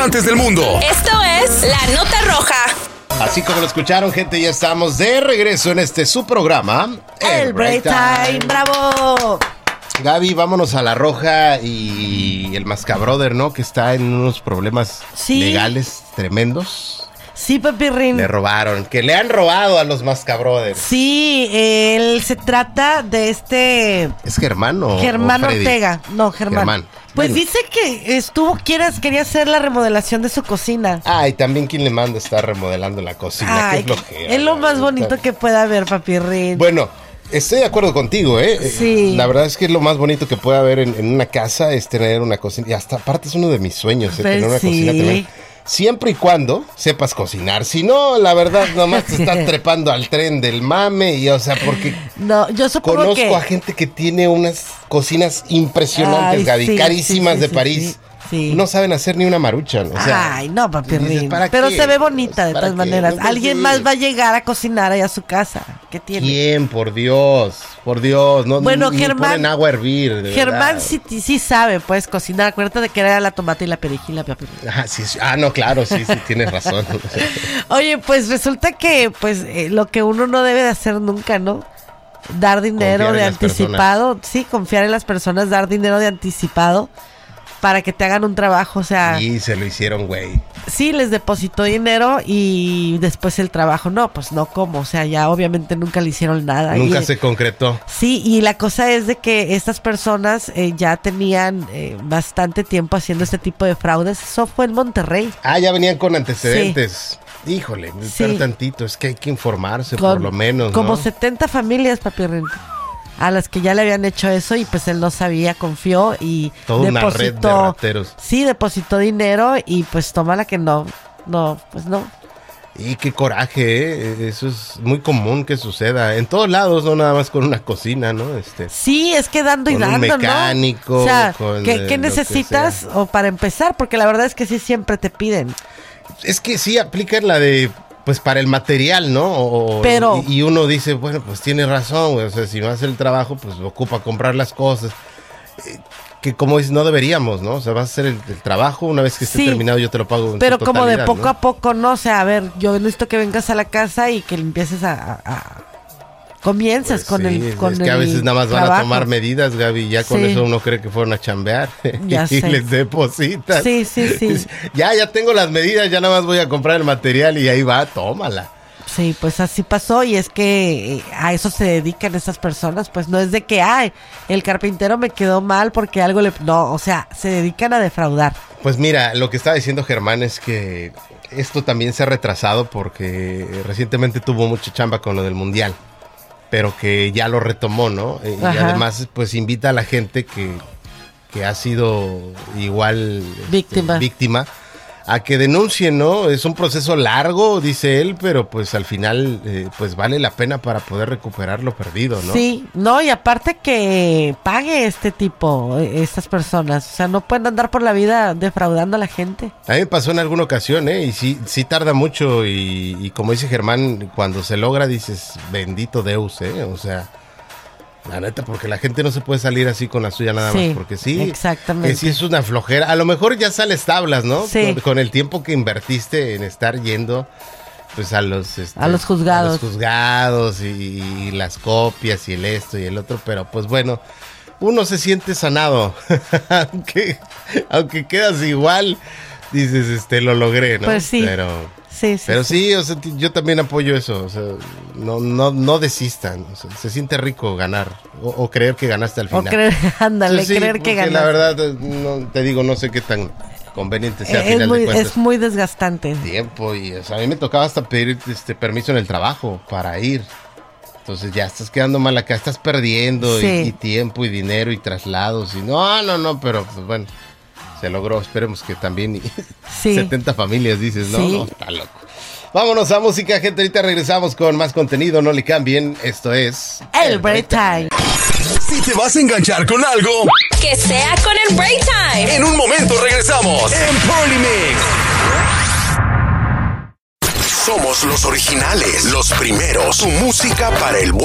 Antes del mundo. Esto es La Nota Roja. Así como lo escucharon, gente, ya estamos de regreso en su programa, El Break Time. ¡Bravo! Gaby, vámonos a La Roja y el Mascabrother, ¿no? Que está en unos problemas legales tremendos. Sí, Papirrín. Le robaron, que le han robado a los Mascabrothers. Sí, él se trata de ¿Es Germán o Germán Freddy? Ortega. No, Germán. Pues bueno, dice que quería hacer la remodelación de su cocina. Ay, también quién le manda estar remodelando la cocina. Ay, qué flojera. Es lo más bonito que puede haber, Papirrín. Bueno, estoy de acuerdo contigo, ¿eh? Sí. La verdad es que es lo más bonito que puede haber en una casa es tener una cocina. Y hasta aparte es uno de mis sueños, tener una cocina también. Siempre y cuando sepas cocinar. Si no, la verdad, nomás te estás trepando al tren del mame. Y, o sea, porque no, yo supongo conozco a gente que tiene unas cocinas impresionantes, Gaby, carísimas de París. Sí. No saben hacer ni una maruchan. O sea, ay, no, Papirrín. Pero se ve bonita de todas maneras. Alguien más va a llegar a cocinar ahí a su casa. ¿Qué tiene? ¿Quién? Por Dios. No, bueno, ni Germán, ponen agua a hervir. Germán sí sabe, pues, cocinar. Acuérdate de que era la tomate y la perejila, Papirrín. Sí. No, claro, sí, tienes razón. Oye, pues resulta que, lo que uno no debe de hacer nunca, ¿no? Dar dinero de anticipado. Sí, confiar en las personas, dar dinero de anticipado para que te hagan un trabajo, o sea... Y se lo hicieron, güey. Sí, les depositó dinero y después el trabajo, no, pues no, ¿cómo? O sea, ya obviamente nunca le hicieron nada. Nunca se concretó. Sí, y la cosa es de que estas personas ya tenían bastante tiempo haciendo este tipo de fraudes. Eso fue en Monterrey. Ya venían con antecedentes. Sí. Híjole, espera tantito, es que hay que informarse por lo menos, como ¿no? 70 familias, Papirrín, a las que ya le habían hecho eso y pues él no sabía, confió y toda una red de rateros. Sí, depositó dinero y pues tómala que no. Y qué coraje, ¿eh? Eso es muy común que suceda en todos lados, no nada más con una cocina, ¿no? Sí, es que dando y dando, un mecánico, ¿no? O sea, ¿qué necesitas o para empezar? Porque la verdad es que sí siempre te piden. Es que sí aplican la de... Pues para el material, ¿no? Pero... Y uno dice, bueno, pues tiene razón, güey. O sea, si no hace el trabajo, pues ocupa comprar las cosas. Que como dices, no deberíamos, ¿no? O sea, vas a hacer el trabajo, una vez que esté terminado yo te lo pago en pero su como de poco ¿no? a poco, ¿no? O sea, a ver, yo necesito que vengas a la casa y que empieces comiences pues con es que a veces nada más trabajo. Van a tomar medidas, Gaby, ya con eso uno cree que fueron a chambear y les depositas. Sí. Ya tengo las medidas, ya nada más voy a comprar el material y ahí va, tómala. Sí, pues así pasó y es que a eso se dedican estas personas, pues no es de que, el carpintero me quedó mal porque algo le... No, o sea, se dedican a defraudar. Pues mira, lo que estaba diciendo Germán es que esto también se ha retrasado porque recientemente tuvo mucha chamba con lo del Mundial. Pero que ya lo retomó, ¿no? Y además, pues invita a la gente que ha sido igual víctima a que denuncien, ¿no? Es un proceso largo, dice él, pero pues al final pues vale la pena para poder recuperar lo perdido, ¿no? Sí, no, y aparte que pague estas personas, o sea, no pueden andar por la vida defraudando a la gente. A mí me pasó en alguna ocasión, y sí tarda mucho y como dice Germán, cuando se logra dices, bendito Deus, o sea... La neta, porque la gente no se puede salir así con la suya nada más, porque exactamente. Que sí es una flojera. A lo mejor ya sales tablas, ¿no? Sí. Con el tiempo que invertiste en estar yendo pues a los juzgados. A los juzgados y las copias y el esto y el otro, pero pues bueno, uno se siente sanado. aunque quedas igual, dices, lo logré, ¿no? Pues sí. Pero sí, o sea, yo también apoyo eso, o sea, no desistan, o sea, se siente rico ganar o creer que ganaste al final. Creer que ganaste. La verdad, no sé qué tan conveniente sea al final de cuentas. Es muy desgastante. Tiempo y, o sea, a mí me tocaba hasta pedir permiso en el trabajo para ir. Entonces ya estás quedando mal acá, estás perdiendo y tiempo y dinero y traslados y no, pero pues bueno. Se logró, esperemos que también 70 familias, dices, ¿no? Sí. No, está loco. Vámonos a música, gente, ahorita regresamos con más contenido, no le cambien, esto es... El Break Time. Si te vas a enganchar con algo, que sea con el Break Time. En un momento regresamos en Polymix. Somos los originales, los primeros, tu música para el